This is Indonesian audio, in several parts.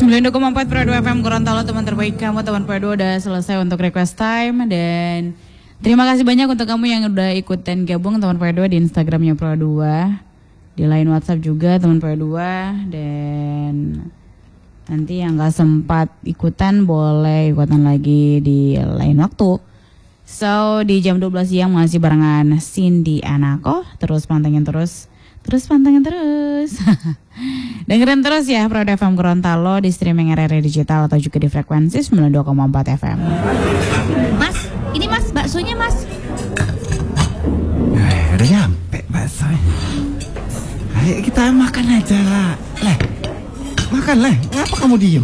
92,4 Pro 2 FM Gorontalo, teman terbaik kamu. Teman Pro 2 udah selesai untuk request time. Dan terima kasih banyak untuk kamu yang udah ikutan gabung teman Pro 2 di Instagramnya Pro 2, di line WhatsApp juga teman Pro 2. Dan nanti yang gak sempat ikutan boleh ikutan lagi di lain waktu. So di jam 12 siang masih barengan Cindy Anako. Terus pantengin terus dengerin terus ya Pro FM Gorontalo di streaming RRI Digital atau juga di frekuensi 92,4 FM. Mas, ini mas, baksonya mas. Udah nyampe baksonya. Ayo kita makan aja lah. Makan lah, ngapa kamu diem?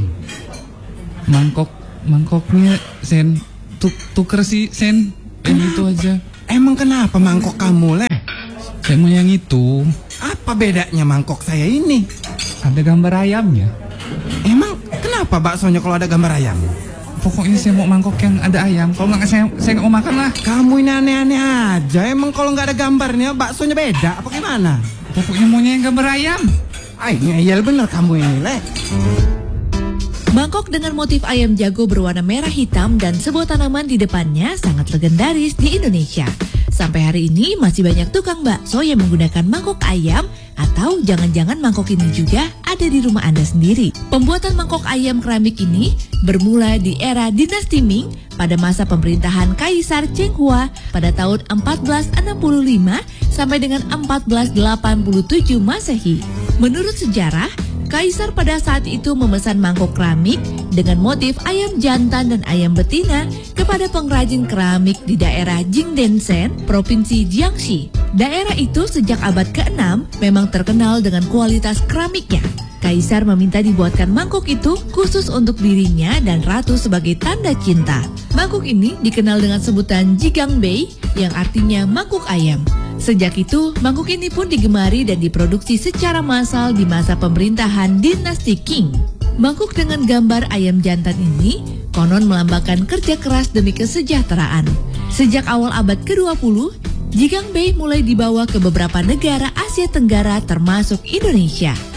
Mangkoknya Sen, tuker sih Sen, yang itu aja. Emang kenapa mangkok kamu leh? Saya mau yang itu. Apa bedanya mangkok saya ini? Ada gambar ayamnya. Emang kenapa baksonya kalau ada gambar ayam? Pokoknya saya mau mangkok yang ada ayam. Kalau nggak saya nggak mau makan lah. Kamu ini aneh-aneh aja. Emang kalau nggak ada gambarnya baksonya beda apa gimana? Pokoknya maunya yang gambar ayam. Ngeyel bener kamu ini leh. Mangkok dengan motif ayam jago berwarna merah hitam dan sebuah tanaman di depannya sangat legendaris di Indonesia. Sampai hari ini masih banyak tukang bakso yang menggunakan mangkok ayam, atau jangan-jangan mangkok ini juga ada di rumah Anda sendiri. Pembuatan mangkok ayam keramik ini bermula di era dinasti Ming pada masa pemerintahan Kaisar Cheng Hua pada tahun 1465 sampai dengan 1487 Masehi. Menurut sejarah, Kaisar pada saat itu memesan mangkok keramik dengan motif ayam jantan dan ayam betina kepada pengrajin keramik di daerah Jingdenshen, Provinsi Jiangxi. Daerah itu sejak abad ke-6 memang terkenal dengan kualitas keramiknya. Kaisar meminta dibuatkan mangkok itu khusus untuk dirinya dan ratu sebagai tanda cinta. Mangkok ini dikenal dengan sebutan Jigangbei yang artinya mangkuk ayam. Sejak itu, mangkuk ini pun digemari dan diproduksi secara massal di masa pemerintahan dinasti Qing. Mangkuk dengan gambar ayam jantan ini konon melambangkan kerja keras demi kesejahteraan. Sejak awal abad ke-20, Jigangbei mulai dibawa ke beberapa negara Asia Tenggara termasuk Indonesia.